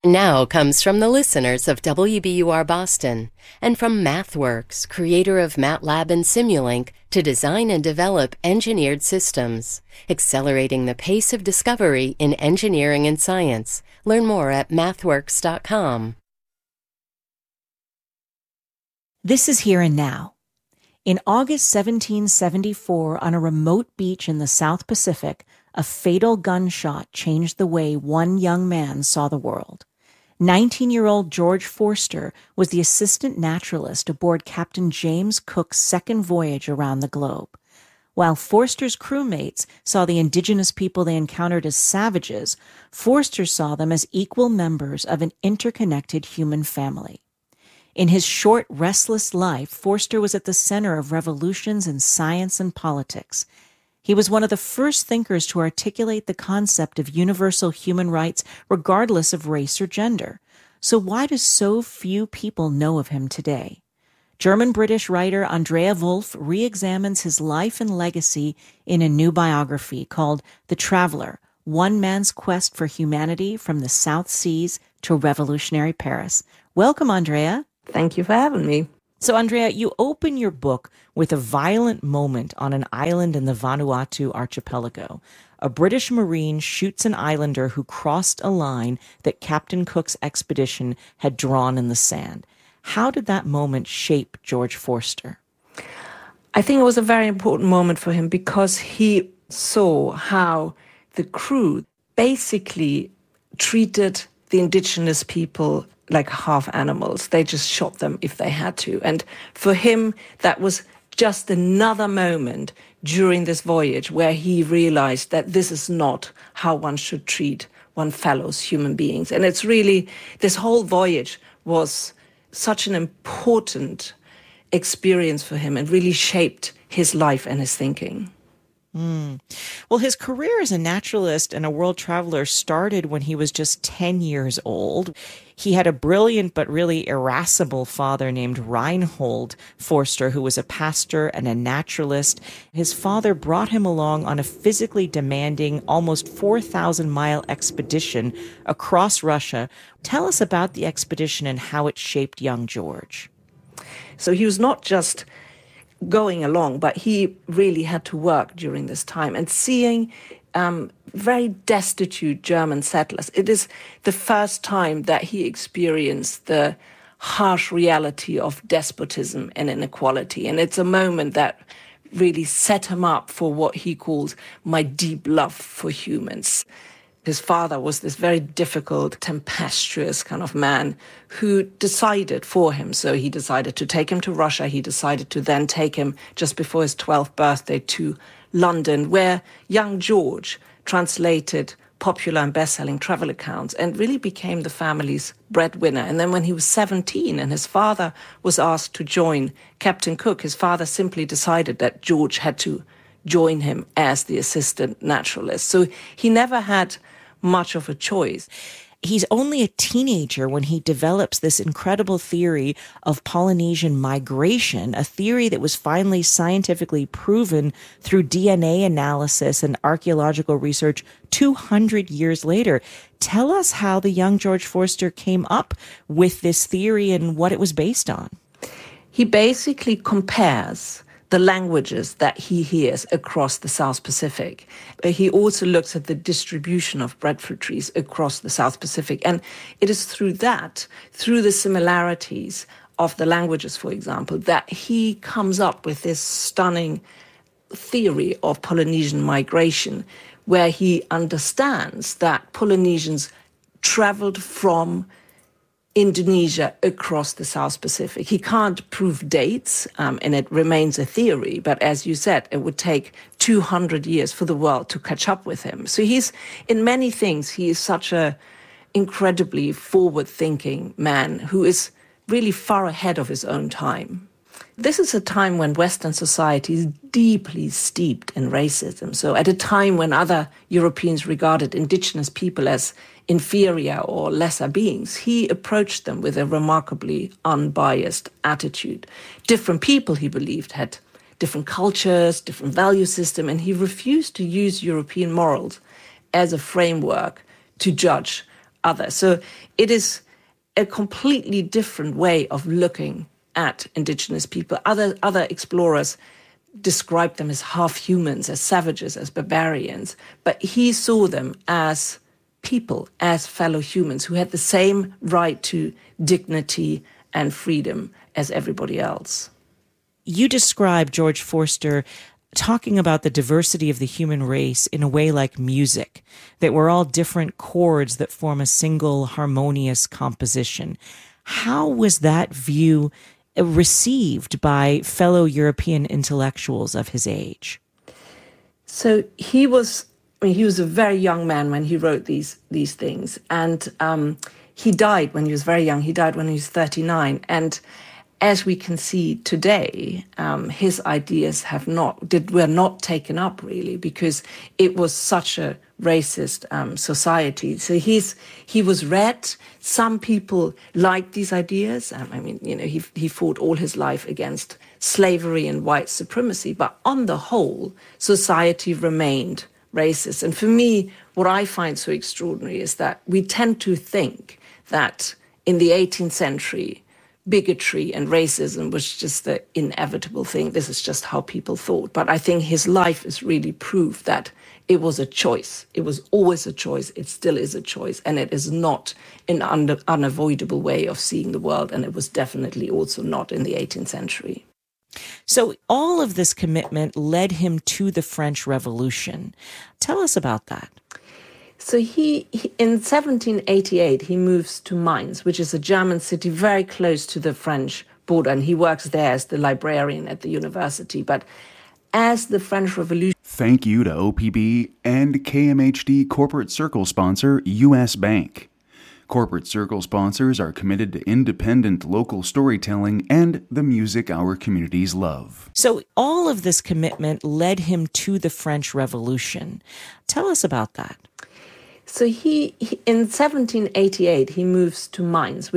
now comes from the listeners of WBUR Boston and from MathWorks, creator of MATLAB and Simulink, to design and develop engineered systems, accelerating the pace of discovery in engineering and science. Learn more at mathworks.com. This is Here and Now. In August 1774, on a remote beach in the South Pacific, a fatal gunshot changed the way one young man saw the world. 19-year-old George Forster was the assistant naturalist aboard Captain James Cook's second voyage around the globe. While Forster's crewmates saw the indigenous people they encountered as savages, Forster saw them as equal members of an interconnected human family. In his short, restless life, Forster was at the center of revolutions in science and politics. He was one of the first thinkers to articulate the concept of universal human rights regardless of race or gender. So why do so few people know of him today? German-British writer Andrea Wulf re-examines his life and legacy in a new biography called The Traveler, One Man's Quest for Humanity from the South Seas to Revolutionary Paris. Welcome, Andrea. Thank you for having me. So, Andrea, you open your book with a violent moment on an island in the Vanuatu archipelago. A British Marine shoots an islander who crossed a line that Captain Cook's expedition had drawn in the sand. How did that moment shape George Forster? I think it was a very important moment for him because he saw how the crew basically treated the indigenous people like half animals. They just shot them if they had to. And for him, that was just another moment during this voyage where he realized that this is not how one should treat one fellow's human beings. And it's really, this whole voyage was such an important experience for him and really shaped his life and his thinking. Well, his career as a naturalist and a world traveler started when he was just 10 years old. He had a brilliant but really irascible father named Reinhold Forster, who was a pastor and a naturalist. His father brought him along on a physically demanding, almost 4,000-mile expedition across Russia. Tell us about the expedition and how it shaped young George. So he was not just going along, but he really had to work during this time and seeing very destitute German settlers. It is the first time that he experienced the harsh reality of despotism and inequality. And it's a moment that really set him up for what he calls my deep love for humans. His father was this very difficult, tempestuous kind of man who decided for him. So he decided to take him to Russia. He decided to then take him just before his 12th birthday to London, where young George translated popular and best-selling travel accounts and really became the family's breadwinner. And then when he was 17 and his father was asked to join Captain Cook, his father simply decided that George had to join him as the assistant naturalist. So he never had much of a choice. He's only a teenager when he develops this incredible theory of Polynesian migration, a theory that was finally scientifically proven through DNA analysis and archaeological research 200 years later. Tell us how the young George Forster came up with this theory and what it was based on. He basically compares the languages that he hears across the South Pacific. He also looks at the distribution of breadfruit trees across the South Pacific. And it is through that, through the similarities of the languages, for example, that he comes up with this stunning theory of Polynesian migration, where he understands that Polynesians traveled from Indonesia across the South Pacific. He can't prove dates, and it remains a theory, but as you said, it would take 200 years for the world to catch up with him. So he's, in many things, he is such a incredibly forward-thinking man who is really far ahead of his own time. This is a time when Western society is deeply steeped in racism. So at a time when other Europeans regarded indigenous people as inferior or lesser beings, he approached them with a remarkably unbiased attitude. Different people, he believed, had different cultures, different value system, and he refused to use European morals as a framework to judge other. So it is a completely different way of looking at indigenous people. Other explorers described them as half-humans, as savages, as barbarians, but he saw them as people, as fellow humans who had the same right to dignity and freedom as everybody else. You describe George Forster talking about the diversity of the human race in a way like music, that we're all different chords that form a single harmonious composition. How was that view received by fellow European intellectuals of his age? So he was a very young man when he wrote these things, and he died when he was very young. He died when he was 39, and as we can see today, his ideas were not taken up really, because it was such a racist society. So he was read. Some people liked these ideas. He fought all his life against slavery and white supremacy, but on the whole, society remained racist. And for me, what I find so extraordinary is that we tend to think that in the 18th century, bigotry and racism was just the inevitable thing. This is just how people thought. But I think his life is really proof that it was a choice. It was always a choice. It still is a choice. And it is not an unavoidable way of seeing the world. And it was definitely also not in the 18th century. So all of this commitment led him to the French Revolution. Tell us about that. So he in 1788, he moves to Mainz, which is a German city very close to the French border, and he works there as the librarian at the university. But as the French Revolution... Thank you to OPB and KMHD Corporate Circle sponsor, U.S. Bank. Corporate Circle sponsors are committed to independent local storytelling and the music our communities love. So all of this commitment led him to the French Revolution. Tell us about that. So he in 1788, he moves to Mainz,